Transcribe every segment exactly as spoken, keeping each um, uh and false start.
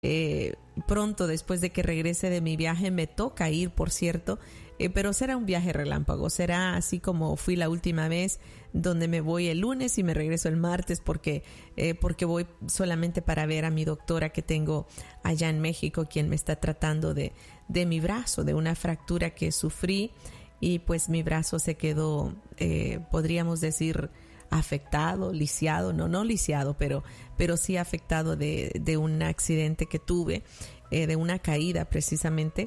Eh, pronto después de que regrese de mi viaje me toca ir, por cierto, eh, pero será un viaje relámpago, será así como fui la última vez, donde me voy el lunes y me regreso el martes porque, eh, porque voy solamente para ver a mi doctora que tengo allá en México, quien me está tratando de, de mi brazo, de una fractura que sufrí, y pues mi brazo se quedó, eh, podríamos decir, afectado, lisiado, no, no lisiado, pero, pero sí afectado de, de un accidente que tuve, eh, de una caída precisamente,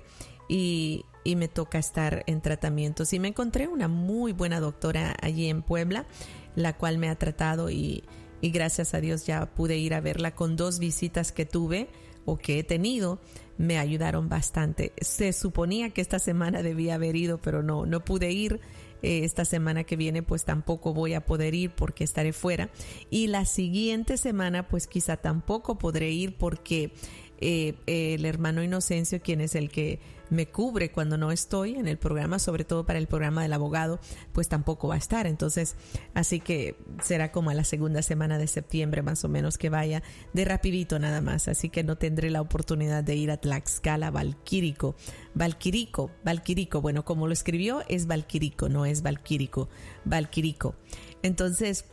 y, y me toca estar en tratamientos. Y me encontré una muy buena doctora allí en Puebla, la cual me ha tratado y, y gracias a Dios ya pude ir a verla con dos visitas que tuve o que he tenido, me ayudaron bastante. Se suponía que esta semana debía haber ido, pero no, no pude ir. Eh, esta semana que viene pues tampoco voy a poder ir porque estaré fuera. Y la siguiente semana pues quizá tampoco podré ir porque eh, eh, el hermano Inocencio, quien es el que me cubre cuando no estoy en el programa, sobre todo para el programa del abogado, pues tampoco va a estar. Entonces, así que será como a la segunda semana de septiembre más o menos que vaya, de rapidito nada más. Así que no tendré la oportunidad de ir a Tlaxcala, Valquírico. Valquírico, Valquírico. Bueno, como lo escribió es Valquírico, no es Valquírico, Valquírico. Entonces,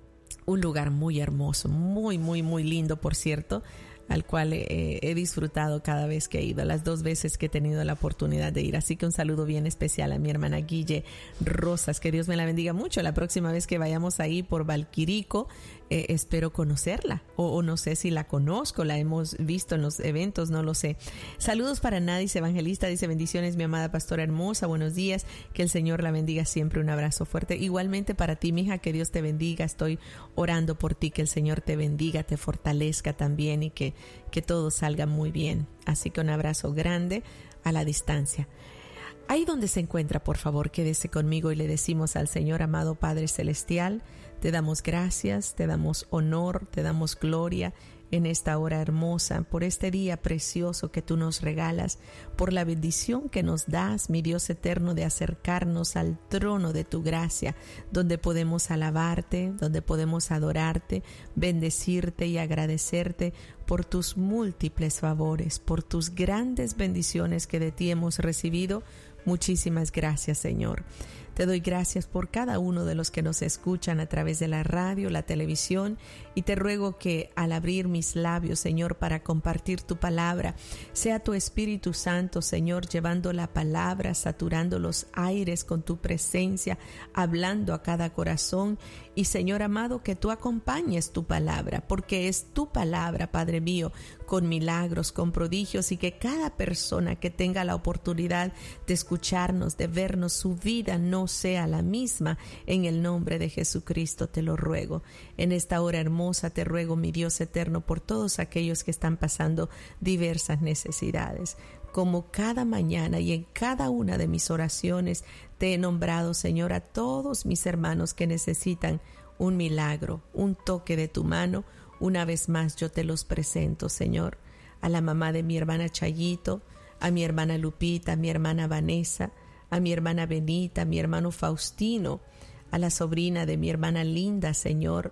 un lugar muy hermoso, muy, muy, muy lindo, por cierto, al cual eh, he disfrutado cada vez que he ido, las dos veces que he tenido la oportunidad de ir. Así que un saludo bien especial a mi hermana Guille Rosas, que Dios me la bendiga mucho. La próxima vez que vayamos ahí por Valquírico, eh, espero conocerla, o, o no sé si la conozco, la hemos visto en los eventos, no lo sé. Saludos para Nadis Evangelista, dice: bendiciones mi amada pastora hermosa, buenos días, que el Señor la bendiga siempre, un abrazo fuerte. Igualmente para ti, mija, que Dios te bendiga, estoy orando por ti, que el Señor te bendiga, te fortalezca también y que que todo salga muy bien. Así que un abrazo grande a la distancia. Ahí donde se encuentra, por favor, quédese conmigo y le decimos al Señor: amado Padre Celestial, te damos gracias, te damos honor, te damos gloria en esta hora hermosa, por este día precioso que tú nos regalas, por la bendición que nos das, mi Dios eterno, de acercarnos al trono de tu gracia, donde podemos alabarte, donde podemos adorarte, bendecirte y agradecerte por tus múltiples favores, por tus grandes bendiciones que de ti hemos recibido. Muchísimas gracias, Señor. Te doy gracias por cada uno de los que nos escuchan a través de la radio, la televisión, y te ruego que al abrir mis labios, Señor, para compartir tu palabra, sea tu Espíritu Santo, Señor, llevando la palabra, saturando los aires con tu presencia, hablando a cada corazón, y Señor amado, que tú acompañes tu palabra, porque es tu palabra, Padre mío, con milagros, con prodigios, y que cada persona que tenga la oportunidad de escucharnos, de vernos, su vida no sea la misma. En el nombre de Jesucristo te lo ruego. En esta hora hermosa te ruego, mi Dios eterno, por todos aquellos que están pasando diversas necesidades. Como cada mañana y en cada una de mis oraciones te he nombrado, Señor, a todos mis hermanos que necesitan un milagro, un toque de tu mano. Una vez más yo te los presento, Señor, a la mamá de mi hermana Chayito, a mi hermana Lupita, a mi hermana Vanessa, a mi hermana Benita, a mi hermano Faustino, a la sobrina de mi hermana Linda, Señor,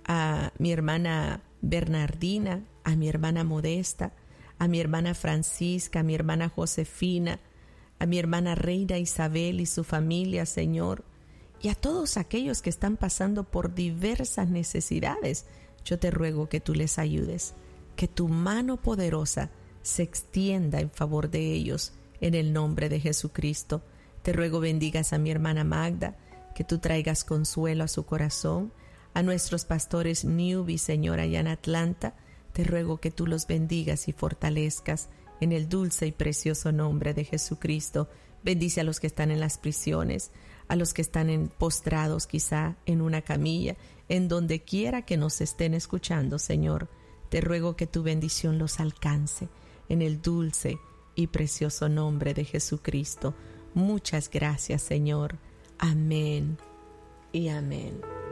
a mi hermana Bernardina, a mi hermana Modesta, a mi hermana Francisca, a mi hermana Josefina, a mi hermana Reina Isabel y su familia, Señor, y a todos aquellos que están pasando por diversas necesidades. Yo te ruego que tú les ayudes, que tu mano poderosa se extienda en favor de ellos, en el nombre de Jesucristo. Te ruego bendigas a mi hermana Magda, que tú traigas consuelo a su corazón, a nuestros pastores Newbie, Señor, allá en Atlanta. Te ruego que tú los bendigas y fortalezcas en el dulce y precioso nombre de Jesucristo. Bendice a los que están en las prisiones, a los que están en, postrados quizá en una camilla, en donde quiera que nos estén escuchando, Señor. Te ruego que tu bendición los alcance en el dulce y precioso nombre de Jesucristo. Muchas gracias, Señor. Amén y amén.